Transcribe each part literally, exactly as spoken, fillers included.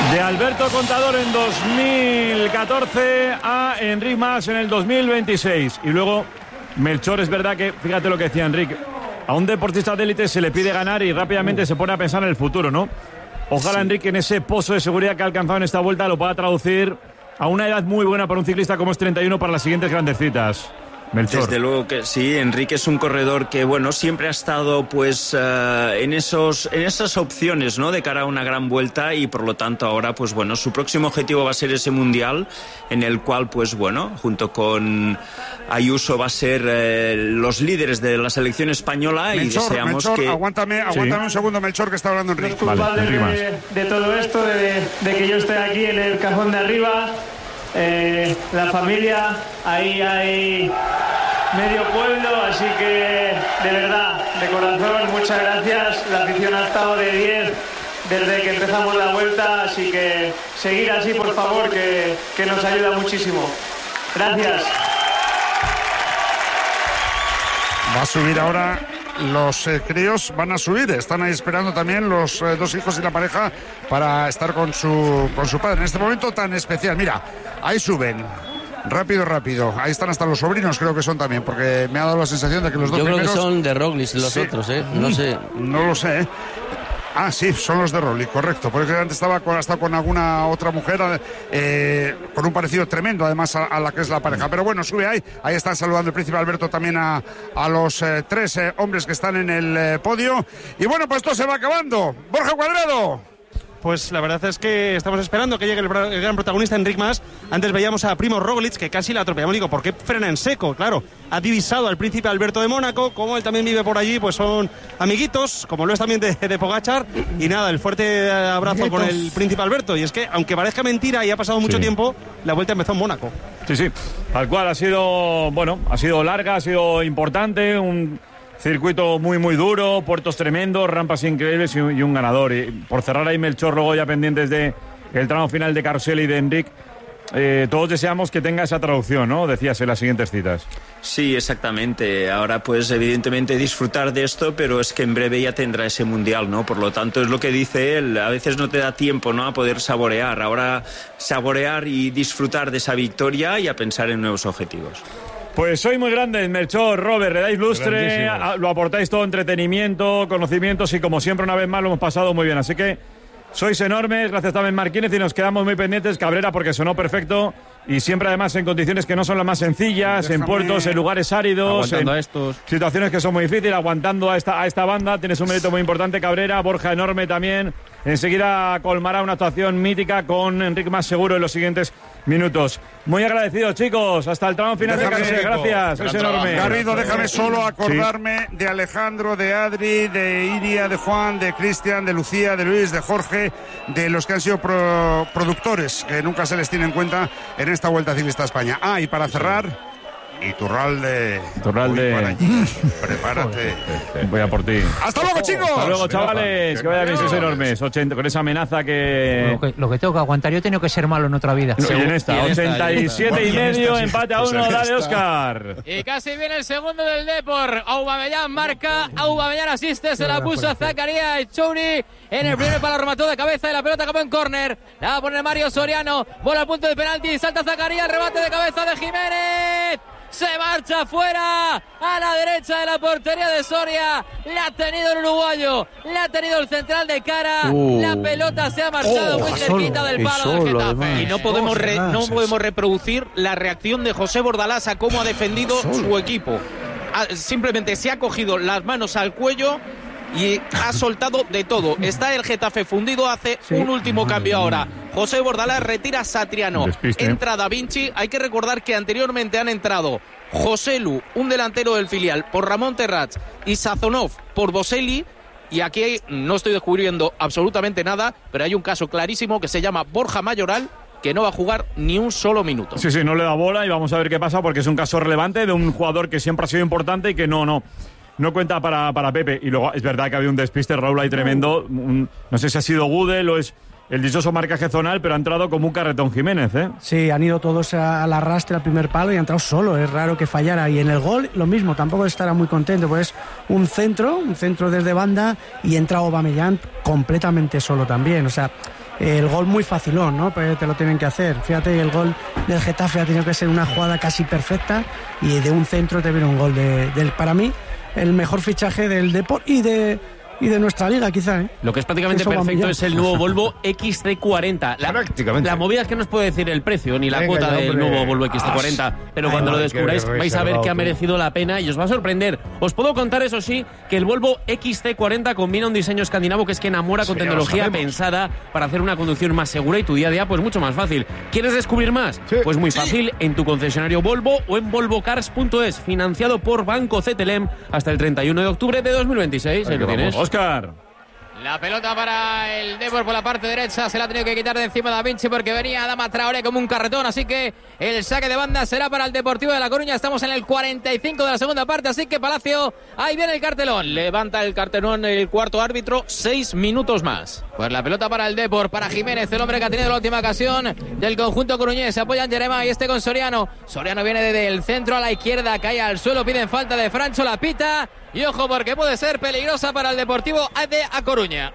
De Alberto Contador en dos mil catorce a Enric Mas en el dos mil veintiséis. Y luego Melchor, es verdad que, fíjate lo que decía Enric, a un deportista de élite se le pide ganar y rápidamente se pone a pensar en el futuro, ¿no? Ojalá sí. Enric en ese pozo de seguridad que ha alcanzado en esta vuelta lo pueda traducir a una edad muy buena para un ciclista como es treinta y uno para las siguientes grandes citas. Melchor. Desde luego que sí, Enrique es un corredor que, bueno, siempre ha estado pues uh, en esos en esas opciones, ¿no?, de cara a una gran vuelta, y por lo tanto ahora, pues bueno, su próximo objetivo va a ser ese mundial, en el cual, pues bueno, junto con Ayuso va a ser eh, los líderes de la selección española. Melchor, y deseamos Melchor, que... aguántame, aguántame sí. un segundo, Melchor, que está hablando Enrique. Los culpables vale, de, de todo esto, de, de que yo esté aquí en el cajón de arriba. Eh, la familia, ahí hay medio pueblo, así que de verdad, de corazón, muchas gracias. La afición ha estado de diez desde que empezamos la vuelta, así que seguir así, por favor, que, que nos ayuda muchísimo. Gracias. Va a subir ahora. Los eh, críos van a subir, están ahí esperando también los eh, dos hijos y la pareja para estar con su con su padre en este momento tan especial. Mira, ahí suben, rápido, rápido. Ahí están hasta los sobrinos, creo que son también, porque me ha dado la sensación de que los dos Yo creo primeros... que son de Roglic los sí. otros, ¿eh? No sé. No lo sé, ¿eh? Ah, sí, son los de Roglic, correcto. Porque antes estaba con, hasta con alguna otra mujer eh, con un parecido tremendo, además, a, a la que es la pareja. Pero bueno, sube ahí. Ahí están saludando el príncipe Alberto también a, a los eh, tres eh, hombres que están en el eh, podio. Y bueno, pues esto se va acabando. Borja Cuadrado. Pues la verdad es que estamos esperando que llegue el, el gran protagonista, Enric Mas. Antes veíamos a Primo Roglic, que casi la atropellamos. Digo, ¿por qué frena en seco? Claro, ha divisado al príncipe Alberto de Mónaco. Como él también vive por allí, pues son amiguitos, como lo es también de, de Pogačar. Y nada, el fuerte abrazo amiguitos. Con el príncipe Alberto. Y es que, aunque parezca mentira y ha pasado mucho sí. tiempo, la vuelta empezó en Mónaco. Sí, sí, tal cual. Ha sido, bueno, ha sido larga, ha sido importante, un... circuito muy, muy duro, puertos tremendos, rampas increíbles y un, y un ganador. Y por cerrar ahí, Melchor, luego ya pendientes de el tramo final de Carusel y de Enric, eh, todos deseamos que tenga esa traducción, ¿no? Decías en las siguientes citas. Sí, exactamente. Ahora, pues, evidentemente disfrutar de esto, pero es que en breve ya tendrá ese mundial, ¿no? Por lo tanto, es lo que dice él. A veces no te da tiempo, ¿no?, a poder saborear. Ahora, saborear y disfrutar de esa victoria y a pensar en nuevos objetivos. Pues soy muy grande, Melchor, Robert, le dais lustre, lo aportáis todo entretenimiento, conocimientos y como siempre una vez más lo hemos pasado muy bien. Así que sois enormes, gracias también Marquínez, y nos quedamos muy pendientes. Cabrera porque sonó perfecto y siempre además en condiciones que no son las más sencillas, déjame, en puertos, en lugares áridos, en a estos. situaciones que son muy difíciles, aguantando a esta, a esta banda. Tienes un mérito muy importante, Cabrera. Borja, enorme también. Enseguida colmará una actuación mítica con Enric Mas seguro en los siguientes minutos. Muy agradecidos, chicos. Hasta el tramo final déjame, de Carusel. Gracias. Es enorme. Garrido, déjame solo acordarme sí. de Alejandro, de Adri, de Iria, de Juan, de Cristian, de Lucía, de Luis, de Jorge, de los que han sido pro- productores, que nunca se les tiene en cuenta en esta Vuelta Ciclista a España. Ah, y para cerrar... Iturralde. Iturralde. Prepárate. Voy a por ti. ¡Hasta luego, chicos! Hasta luego, chavales. Que vaya bien, sois enormes. ochenta, con esa amenaza que... Lo, que... lo que tengo que aguantar, yo he tenido que ser malo en otra vida. No, y en esta, y en ochenta y siete y medio, empate a uno, dale, Óscar. Y casi viene el segundo del Depor. Aubameyang marca, Aubameyang asiste, se la puso a Zakaria Echouri en el primer palo, remató de cabeza y la pelota acabó en córner. La va a poner Mario Soriano, bola al punto de penalti, salta Zakaria, el remate de cabeza de Jiménez. Se marcha fuera a la derecha de la portería de Soria. Le ha tenido el uruguayo, le ha tenido el central de cara. Uh. La pelota se ha marchado oh, muy cerquita del palo solo, del Getafe. Además. Y no podemos, re, no podemos reproducir la reacción de José Bordalás a cómo ha defendido solo. su equipo. Simplemente se ha cogido las manos al cuello y ha soltado de todo. Está el Getafe fundido, hace sí. un último cambio ahora. José Bordalás retira a Satriano, entra Da Vinci. Hay que recordar que anteriormente han entrado José Lu, un delantero del filial, por Ramón Terrats, y Sazonov por Boselli. Y aquí no estoy descubriendo absolutamente nada, pero hay un caso clarísimo que se llama Borja Mayoral, que no va a jugar ni un solo minuto. Sí, sí, no le da bola y vamos a ver qué pasa, porque es un caso relevante de un jugador que siempre ha sido importante y que no, no... No cuenta para, para Pepe. Y luego es verdad que había un despiste, Raúl, ahí tremendo. Un, no sé si ha sido Gudel o es el dichoso marcaje zonal, pero ha entrado como un carretón Jiménez, ¿eh? Sí, han ido todos al arrastre al primer palo y ha entrado solo. Es raro que fallara. Y en el gol, lo mismo. Tampoco estará muy contento. Pues un centro, un centro desde banda y entra Aubameyang completamente solo también. O sea, el gol muy facilón, ¿no? Pues te lo tienen que hacer. Fíjate, el gol del Getafe ha tenido que ser una jugada casi perfecta y de un centro te viene un gol de, del, para mí, el mejor fichaje del Depor y de y de nuestra liga, quizá, ¿eh? Lo que es prácticamente Eso perfecto es el nuevo Volvo X C cuarenta. La, prácticamente. La movida es que no os puede decir el precio ni la Venga, cuota ya, del hombre. nuevo Volvo X C cuarenta, pero Ay, cuando madre, lo descubráis qué vais a ver que ha reservado merecido la pena y os va a sorprender. Os puedo contar, eso sí, que el Volvo X C cuarenta combina un diseño escandinavo que es que enamora con Sí, ya lo tecnología sabemos. pensada para hacer una conducción más segura y tu día a día pues mucho más fácil. ¿Quieres descubrir más? Sí. Pues muy Sí. fácil, en tu concesionario Volvo o en volvocars punto es, financiado por Banco C T L M hasta el treinta y uno de octubre de dos mil veintiséis. Ahí lo tienes. Óscar. La pelota para el Depor por la parte derecha. Se la ha tenido que quitar de encima Da Vinci porque venía Adama Traoré como un carretón. Así que el saque de banda será para el Deportivo de La Coruña. Estamos en el cuarenta y cinco de la segunda parte. Así que Palacio, ahí viene el cartelón. Levanta el cartelón el cuarto árbitro, seis minutos más. Pues la pelota para el Depor, para Jiménez, el hombre que ha tenido la última ocasión del conjunto coruñés. Se apoya en Jeremá y este con Soriano. Soriano viene desde el centro a la izquierda, cae al suelo, piden falta de Francho, la pita. Y ojo porque puede ser peligrosa para el Deportivo de A Coruña.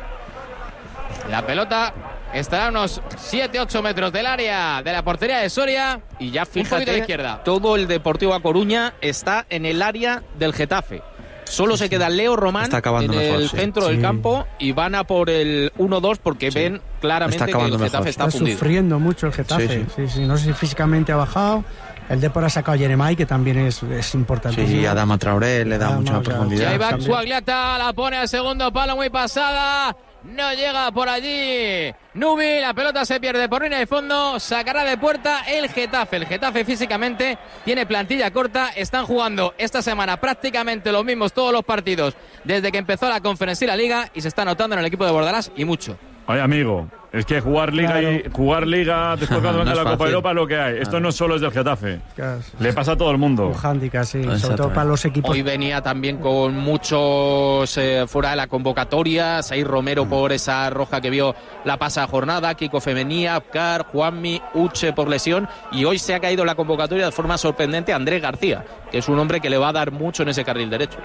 La pelota estará a unos siete ocho metros del área de la portería de Soria. Y ya Un poquito a la fíjate, izquierda. todo el Deportivo A Coruña está en el área del Getafe. Solo se queda Leo Román Está acabando en mejor, el sí. centro del Sí. campo y van a por el uno dos porque Sí. ven claramente Está que el acabando Getafe mejor. está Está fundido. sufriendo mucho el Getafe. Sí, Sí, sí. No sé si físicamente ha bajado. El Depor ha sacado a Jeremai, que también es, es importante. Sí, Adama Traoré le da Adama, mucha o sea, Y profundidad. ahí va también. Cuagliata, la pone al segundo palo, muy pasada. No llega por allí Nubi, la pelota se pierde por línea de fondo, sacará de puerta el Getafe. El Getafe físicamente tiene plantilla corta, están jugando esta semana prácticamente los mismos todos los partidos desde que empezó la Conferencia y la Liga y se está notando en el equipo de Bordalás y mucho. Oye, amigo, es que jugar liga Claro. y jugar liga después cuando No venga es la Copa fácil. Europa es lo que hay. Esto no solo es del Getafe. Claro. Le pasa a todo el mundo. Un hándicap, sí, sobre Exactamente. todo para los equipos. Hoy venía también con muchos eh, fuera de la convocatoria. Said Romero por esa roja que vio la pasada jornada. Kiko Femenía, Abkar, Juanmi, Uche por lesión. Y hoy se ha caído en la convocatoria de forma sorprendente Andrés García, que es un hombre que le va a dar mucho en ese carril derecho.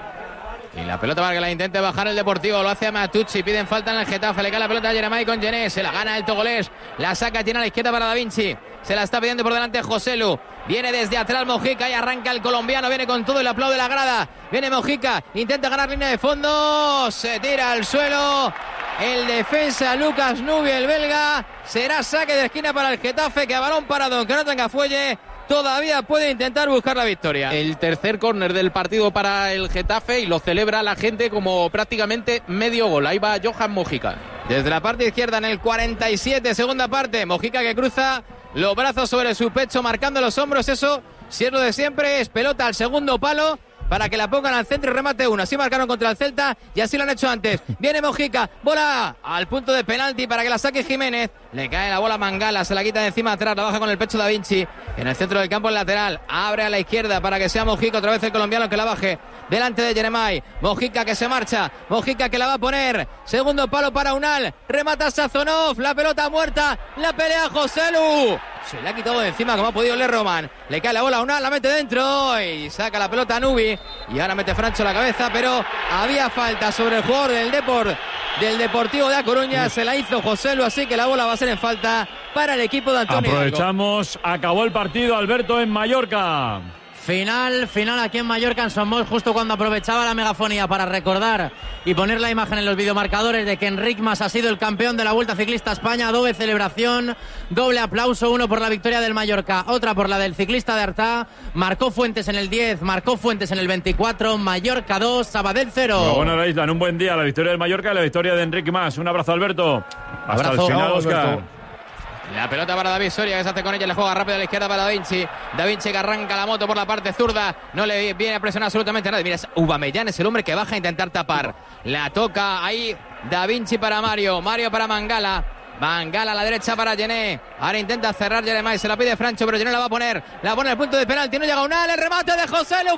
Y la pelota para que la intente bajar el Deportivo, lo hace a Matucci, piden falta en el Getafe, le cae la pelota a Jeremai con Gené, se la gana el togolés, la saca, tiene a la izquierda para Da Vinci, se la está pidiendo por delante Joselu, viene desde atrás Mojica y arranca el colombiano, viene con todo el aplauso de la grada, viene Mojica, intenta ganar línea de fondo, se tira al suelo, el defensa Lucas Nubi, el belga, será saque de esquina para el Getafe, que a balón parado, aunque no tenga fuelle, todavía puede intentar buscar la victoria. El tercer córner del partido para el Getafe y lo celebra la gente como prácticamente medio gol. Ahí va Johan Mojica. Desde la parte izquierda en el cuarenta y siete, segunda parte, Mojica que cruza los brazos sobre su pecho, marcando los hombros, eso, si es lo de siempre, es pelota al segundo palo, para que la pongan al centro y remate uno. Así marcaron contra el Celta y así lo han hecho antes. Viene Mojica, bola al punto de penalti para que la saque Jiménez. Le cae la bola a Mangala, se la quita de encima atrás, la baja con el pecho Da Vinci. En el centro del campo, el lateral, abre a la izquierda para que sea Mojica, otra vez el colombiano que la baje. Delante de Jeremai, Mojica que se marcha, Mojica que la va a poner. Segundo palo para Unal, remata Sazonov, la pelota muerta, la pelea Joselu. Se le ha quitado de encima como ha podido Le Roman. Le cae la bola a Unal, la mete dentro y saca la pelota a Nubi. Y ahora mete Francho la cabeza, pero había falta sobre el jugador del Depor, del Deportivo de A Coruña. Se la hizo Joselu, así que la bola va a ser en falta para el equipo de Antonio Hidalgo. Aprovechamos, acabó el partido, Alberto, en Mallorca. Final, final aquí en Mallorca, en Somos, justo cuando aprovechaba la megafonía para recordar y poner la imagen en los videomarcadores de que Enric Mas ha sido el campeón de la Vuelta Ciclista a España. Doble celebración, doble aplauso, uno por la victoria del Mallorca, otra por la del ciclista de Artà. Marcó Fuentes en el diez, marcó Fuentes en el veinticuatro, Mallorca dos, Sabadell cero. Bueno, la isla, en un buen día, la victoria del Mallorca y la victoria de Enric Mas. Un abrazo, Alberto. Hasta Abrazo. el final, Óscar. Alberto. La pelota para David Soria, que se hace con ella, le juega rápido a la izquierda para Da Vinci. Da Vinci que arranca la moto por la parte zurda, no le viene a presionar absolutamente nadie. Mira, es Aubameyang, es el hombre que baja a intentar tapar. La toca ahí Da Vinci para Mario, Mario para Mangala. Mangala a la derecha para Gené. Ahora intenta cerrar Jeremai, se la pide Francho, pero Gené la va a poner. La pone al punto de penalti, no llega Unal, el remate de Joselu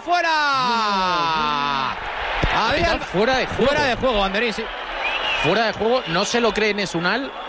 fuera. Había fuera de juego. Fuera de juego, Anderín, sí. Fuera de juego, no se lo cree Nesunal.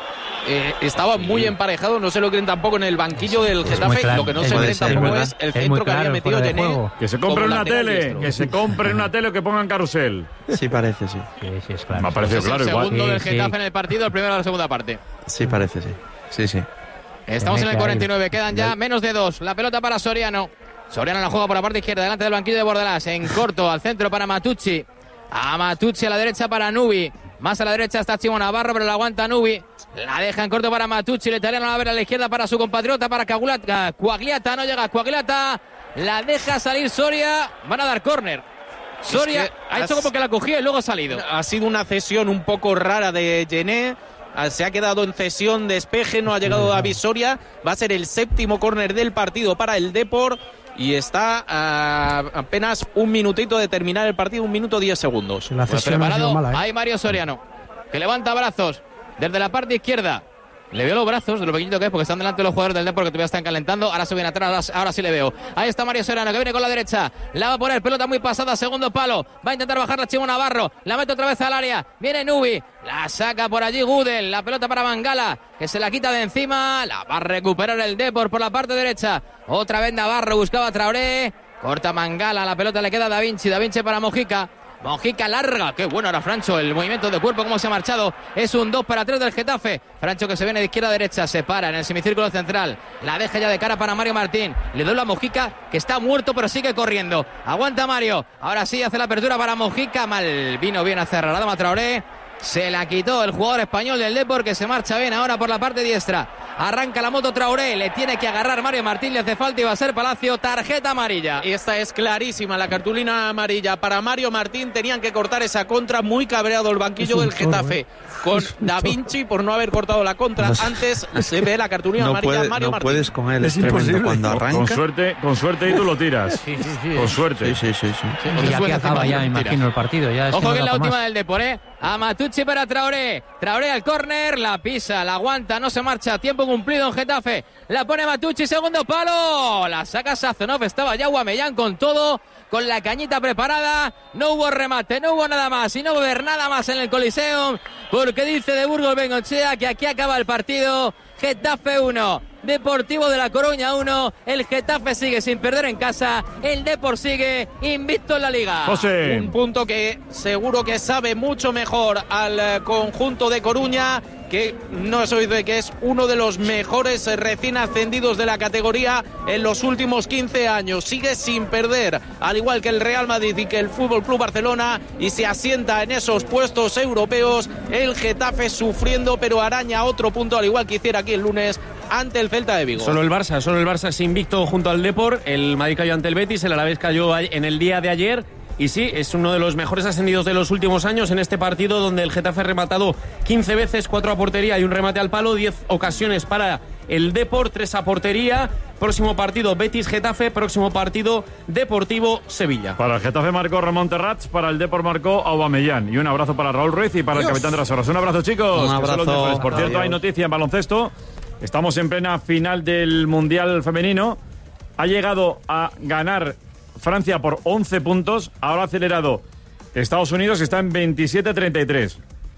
eh, estaba muy emparejado, no se lo creen tampoco en el banquillo del Getafe, claro, lo que no se creen tampoco es el centro que había metido Gené. Que se compren una tele, diestro. que se compren una tele o que pongan carrusel. Sí, parece, sí. Sí, sí, es claro. Me ha parecido Es claro el igual. segundo Sí, del Getafe sí. en el partido, el primero de la segunda parte. Sí, parece, sí. Sí, sí. Estamos en el Gené, cuarenta y nueve, claro. quedan ya menos de dos. La pelota para Soriano. Soriano la juega por la parte izquierda, delante del banquillo de Bordalás. En corto, al centro para Matucci. A Matucci a la derecha para Nubi. Más a la derecha está Chimo Navarro, pero la aguanta Nubi. La deja en corto para Matucci. El italiano la ver a la izquierda para su compatriota, para Coagliata. Coagliata, no llega Coagliata. La deja salir Soria. Van a dar córner. Soria Es que ha hecho has- como que la cogía y luego ha salido. Ah, Ha sido una cesión un poco rara de Gené. Se ha quedado en cesión, despeje, no ha llegado David Soria. Va a ser el séptimo córner del partido para el Depor. Y está a apenas un minutito de terminar el partido, un minuto diez segundos. La Pues cesión ha sido preparado, mala, ¿eh? hay Mario Soriano, que levanta brazos desde la parte izquierda. Le veo los brazos de lo pequeñito que es, porque están delante los jugadores del Depor que todavía están calentando. Ahora se viene atrás, ahora sí le veo. Ahí está Mario Soriano, que viene con la derecha. La va a poner, pelota muy pasada, segundo palo. Va a intentar bajar la Chimo Navarro. La mete otra vez al área. Viene Nubi. La saca por allí Gudel. La pelota para Mangala, que se la quita de encima. La va a recuperar el Depor por la parte derecha. Otra vez Navarro, buscaba a Traoré. Corta Mangala, la pelota le queda a Da Vinci. Da Vinci para Mojica. Mojica larga, qué bueno ahora Francho, el movimiento de cuerpo, cómo se ha marchado, es un dos para tres del Getafe. Francho que se viene de izquierda a derecha, se para en el semicírculo central, la deja ya de cara para Mario Martín, le dobla a Mojica, que está muerto pero sigue corriendo, aguanta Mario, ahora sí hace la apertura para Mojica, mal, vino bien a cerrar, Adama Traoré, se la quitó el jugador español del Depor, que se marcha bien ahora por la parte diestra. Arranca la moto Traoré, le tiene que agarrar Mario Martín, le hace falta y va a ser Palacio, tarjeta amarilla. Y esta es clarísima, la cartulina amarilla para Mario Martín. Tenían que cortar esa contra, muy cabreado el banquillo del toro, Getafe ¿eh? con Es un Da toro. Vinci por no haber cortado la contra. No sé. Antes se ve la cartulina No, amarilla puede- Mario no Martín. puedes con él, es, Es tremendo. imposible. Cuando Con, con arranca. suerte, con suerte y tú lo tiras. Sí, sí, sí. Con suerte. Sí, sí, sí, sí. Y no te aquí sueles acaba hacer ya, mal, imagino, tira. el partido. Ya es que Ojo no que es da la pa' última más. del Depor, ¿eh? A Matucci para Traoré. Traoré al córner, la pisa, la aguanta, no se marcha. Tiempo cumplido en Getafe. La pone Matucci, segundo palo. La saca Sazonov, estaba ya Aubameyang con todo, con la cañita preparada. No hubo remate, no hubo nada más. Y no va a haber nada más en el Coliseum, porque dice de Burgos Bengochea que aquí acaba el partido. Getafe uno, Deportivo de La Coruña uno. El Getafe sigue sin perder en casa. El Depor sigue invicto en la Liga. José. Un punto que seguro que sabe mucho mejor al eh, conjunto de Coruña, que no es oído de que es uno de los mejores eh, recién ascendidos de la categoría en los últimos quince años. Sigue sin perder, al igual que el Real Madrid y que el Fútbol Club Barcelona, y se asienta en esos puestos europeos. El Getafe sufriendo, pero araña otro punto, al igual que hiciera aquí el lunes ante el Celta de Vigo. Solo el Barça, solo el Barça es invicto junto al Depor. El Madrid cayó ante el Betis, el Alavés cayó en el día de ayer. Y sí, es uno de los mejores ascendidos de los últimos años en este partido, donde el Getafe ha rematado quince veces, cuatro a portería y un remate al palo, diez ocasiones para el Depor, tres a portería. Próximo partido Betis-Getafe, próximo partido Deportivo-Sevilla. Para el Getafe marcó Ramón Terrats, para el Depor marcó Aubameyang. Y un abrazo para Raúl Ruiz y para el capitán de las horas. Un abrazo, chicos. Un que son los abrazo. mejores. Por cierto, Adiós. hay noticia en baloncesto. Estamos en plena final del Mundial Femenino. Ha llegado a ganar Francia por once puntos. Ahora ha acelerado Estados Unidos, que está en veintisiete treinta y tres.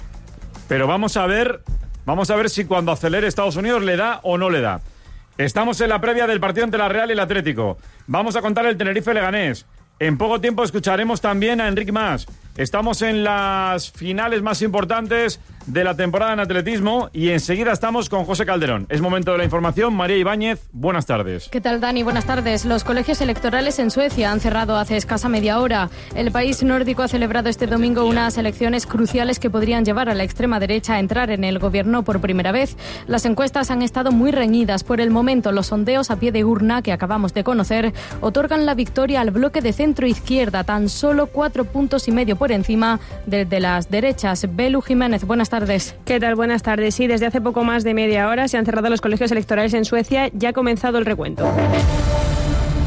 Pero vamos a ver, vamos a ver si cuando acelere Estados Unidos le da o no le da. Estamos en la previa del partido entre la Real y el Atlético. Vamos a contar el Tenerife-Leganés. En poco tiempo escucharemos también a Enric Mas. Estamos en las finales más importantes de la temporada en atletismo y enseguida estamos con José Calderón. Es momento de la información. María Ibáñez, buenas tardes. ¿Qué tal, Dani? Buenas tardes. Los colegios electorales en Suecia han cerrado hace escasa media hora. El país nórdico ha celebrado este domingo unas elecciones cruciales que podrían llevar a la extrema derecha a entrar en el gobierno por primera vez. Las encuestas han estado muy reñidas. Por el momento, los sondeos a pie de urna que acabamos de conocer otorgan la victoria al bloque de centro-izquierda, tan solo cuatro puntos y medio por encima del de las derechas. Belu Jiménez, buenas tardes. ¿Qué tal? Buenas tardes. Sí, desde hace poco más de media hora se han cerrado los colegios electorales en Suecia. Ya ha comenzado el recuento.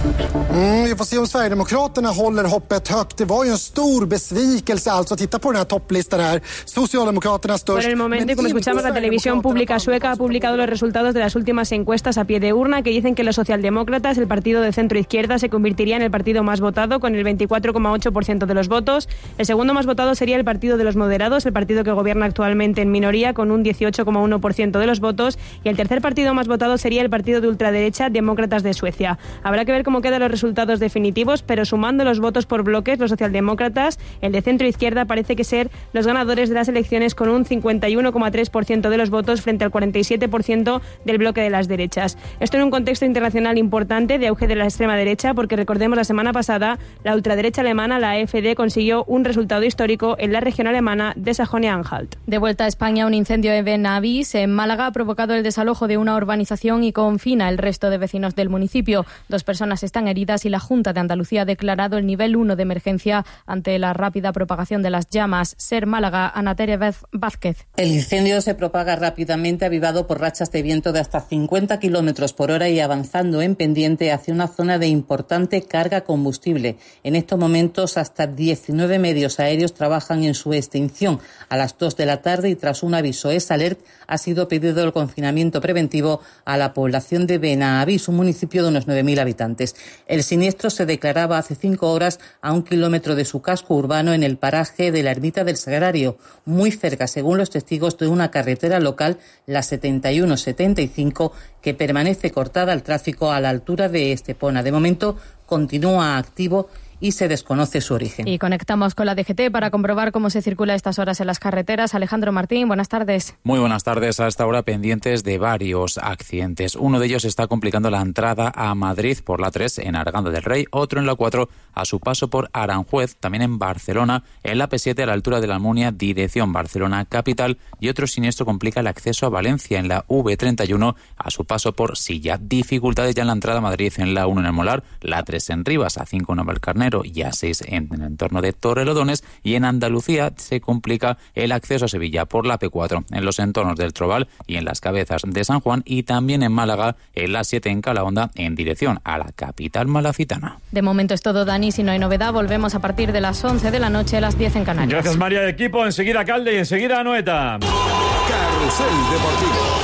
Mm, vi får se om Sverigedemokraterna håller hoppet högt. Det var ju en stor besvikelse alltså. Titta på den här topplistan här. Socialdemokraterna störst. Por el momento, y como escuchamos, la televisión pública sueca ha publicado los resultados de las últimas encuestas a pie de urna que dicen que los socialdemócratas, el partido de centro-izquierda, se convertiría en el partido más votado con el veinticuatro coma ocho por ciento de los votos. El segundo más votado sería el partido de los moderados, el partido que gobierna actualmente en minoría con un dieciocho coma uno por ciento de los votos. Y el tercer partido más votado sería el partido de ultraderecha, Demócratas de Suecia. Habrá que ver cómo quedan los resultados definitivos, pero sumando los votos por bloques, los socialdemócratas, el de centro-izquierda, parece que ser los ganadores de las elecciones con un cincuenta y uno coma tres por ciento de los votos frente al cuarenta y siete por ciento del bloque de las derechas. Esto en un contexto internacional importante de auge de la extrema derecha, porque recordemos la semana pasada la ultraderecha alemana, la A F D, consiguió un resultado histórico en la región alemana de Sajonia-Anhalt. De vuelta a España, un incendio en Benavís, en Málaga, ha provocado el desalojo de una urbanización y confina el resto de vecinos del municipio. Dos personas están heridas y la Junta de Andalucía ha declarado el nivel uno de emergencia ante la rápida propagación de las llamas. Ser Málaga, Ana Tere Vázquez. El incendio se propaga rápidamente, avivado por rachas de viento de hasta cincuenta kilómetros por hora y avanzando en pendiente hacia una zona de importante carga combustible. En estos momentos, hasta diecinueve medios aéreos trabajan en su extinción. A las dos de la tarde y tras un aviso S Alert, ha sido pedido el confinamiento preventivo a la población de Benavís, un municipio de unos nueve mil habitantes. El siniestro se declaraba hace cinco horas a un kilómetro de su casco urbano en el paraje de la Ermita del Sagrario, muy cerca, según los testigos, de una carretera local, la setenta y uno setenta y cinco, que permanece cortada al tráfico a la altura de Estepona. De momento continúa activo y se desconoce su origen. Y conectamos con la D G T para comprobar cómo se circula a estas horas en las carreteras. Alejandro Martín, buenas tardes. Muy buenas tardes. A esta hora pendientes de varios accidentes. Uno de ellos está complicando la entrada a Madrid por la tres en Arganda del Rey, otro en la cuatro a su paso por Aranjuez, también en Barcelona, en la P siete a la altura de la Almunia, dirección Barcelona capital, y otro siniestro complica el acceso a Valencia en la V treinta y uno a su paso por Silla. Dificultades ya en la entrada a Madrid en la uno en el Molar, la tres en Rivas, a cinco en Navalcarnero y a seis en el entorno de Torrelodones, y en Andalucía se complica el acceso a Sevilla por la P cuatro en los entornos del Trobal y en las Cabezas de San Juan, y también en Málaga en la siete en Calahonda en dirección a la capital malacitana. De momento es todo, Dani. Si no hay novedad, volvemos a partir de las once de la noche a las diez en Canarias. Gracias, María, de equipo. Enseguida Calde y enseguida Anoeta. Carrusel Deportivo.